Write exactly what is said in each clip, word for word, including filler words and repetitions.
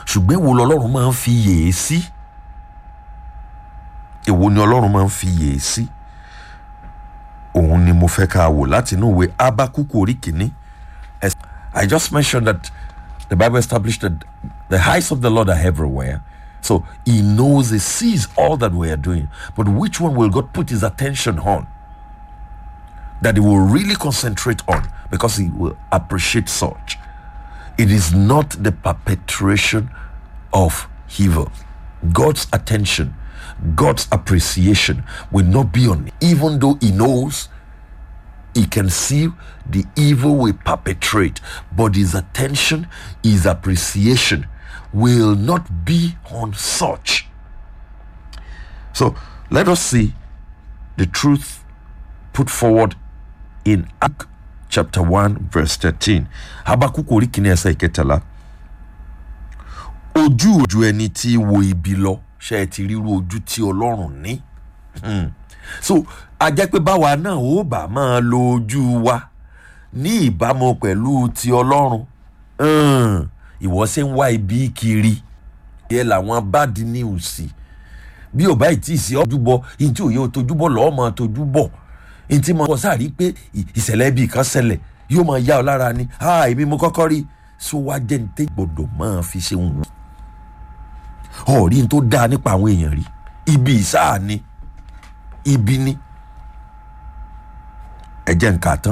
ṣùgbọ́n èwo lọ́lọ́run máa ń fi yèé sí èwo ni Ọlọ́run máa ń fi yèé sí òun ni mo fẹ́ ká wò láti inú ìwé Ábákúkù orí kìíní. I just mentioned that the Bible established that the eyes of the Lord are everywhere. So he knows, he sees all that we are doing. But which one will God put his attention on? That he will really concentrate on, because he will appreciate such. It is not the perpetration of evil. God's attention, God's appreciation will not be on, even though he knows, he can see the evil we perpetrate, but his attention, his appreciation will not be on such. So let us see the truth put forward in Acts chapter one verse thirteen. Habakkuk orí kìíní ẹsẹ̀ ìkẹtàlá. Ojú ojú ẹni tí wo ibi lọ, ṣé ẹ ti ríru ojú tí Ọlọ́run ní? Hmm. So a jẹ́ pé báwa náà ó bá máa lo ojú wa ní ìbámu pẹ̀lú ti Ọlọ́run. Hmm. Ìwọ ṣe ń wá ibi kiri. Yẹ làwọn bad news. Bí ò bá ìtì sí ojúbọ, ìtì òye tójúbọ lọ́ọ́ máa tójúbọ. Ìtì mọ̀ sá rí pé ìṣẹ̀lẹ̀ bí kan ṣẹlẹ̀ yóò máa yá ọ lára ni. Ah, èmi mo kọ́kọ́ rí. So wá jẹ́ ní tẹ́ gbọ́dọ̀ máa fi ṣe ń wù. Ọ̀rí ní tó dáa nípa àwọn èèyàn rí. Ibi ìsáà ni. Ibi ni. Ẹ jẹ́ n kà tán.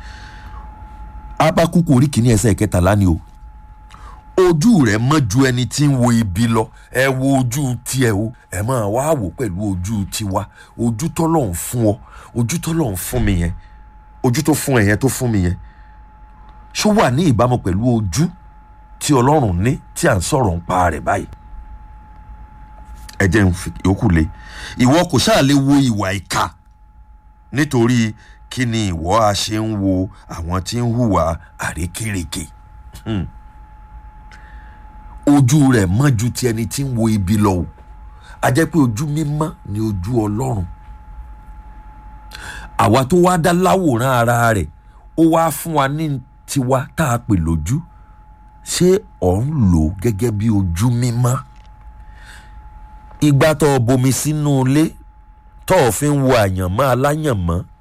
Ábákúkù orí kìíní ẹsẹ̀ ìkẹtàlá ni o. Ojú rẹ̀ mọ́ ju ẹni tí ń wo ibi lọ. Ẹ wo ojú tiẹ̀ o. Ẹ máa wá wò pẹ̀lú ojú tiwa. Ojú t'Ọlọ́run fún ọ. Ojú t'Ọlọ́run fún mi yẹn. Ojú tó fún ẹ yẹn tó fún mi yẹn. Ṣó wà ní ìbámu pẹ̀lú ojú tí Ọlọ́run ní tí à ń sọ̀rọ̀ ń pa rẹ̀ báyìí? Ẹ jẹ́ n fi yòókù lé. Ìwọ kò ṣáà lè wo ìwà ìkà nítorí kí ni ìwọ a ṣe ń wo àwọn tí ń hùwà àrékérekè. Hmm. Ojú rẹ̀ mọ́ ju ti ẹni tí ń wo ibi lọ o. A jẹ́ pé ojú mímọ́ ni ojú Ọlọ́run. Àwa tó wá dá láwòrán ara rẹ̀, ó wá fún wa ní tiwa tá a pè lójú. Ṣé ò ń lò gẹ́gẹ́ bí ojú mímọ́? Ìgbà tó bomi sínú ilé tó fi ń wo àyànmọ́ aláyànmọ́